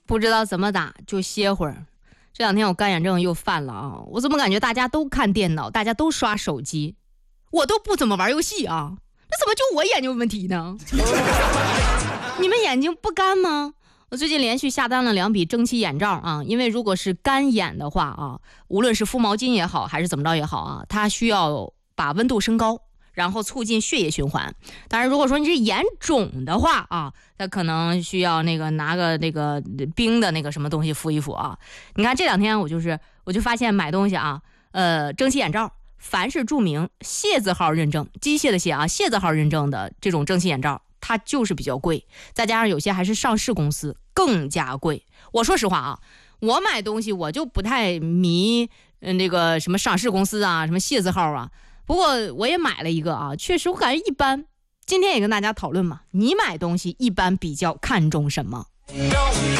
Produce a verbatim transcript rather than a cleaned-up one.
不知道怎么打就歇会儿。这两天我干眼症又犯了啊！我怎么感觉大家都看电脑，大家都刷手机，我都不怎么玩游戏啊？那怎么就我眼睛有问题呢？你们眼睛不干吗？我最近连续下单了两笔蒸汽眼罩啊，因为如果是干眼的话啊，无论是敷毛巾也好，还是怎么着也好啊，它需要把温度升高，然后促进血液循环。当然，如果说你是眼肿的话啊，它可能需要那个拿个那个冰的那个什么东西敷一敷啊。你看这两天我就是我就发现买东西啊，呃，蒸汽眼罩，凡是注明械字号认证，机械的械啊，械字号认证的这种蒸汽眼罩，它就是比较贵，再加上有些还是上市公司，更加贵。我说实话啊，我买东西我就不太迷呃那个什么上市公司啊，什么械字号啊。不过我也买了一个啊，确实我感觉一般。今天也跟大家讨论嘛，你买东西一般比较看重什么？